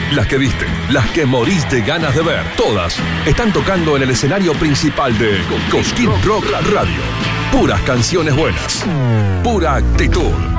las que viste, las que morís de ganas de ver. Todas están tocando en el escenario principal de Cosquín Rock Radio. Puras canciones buenas, pura actitud.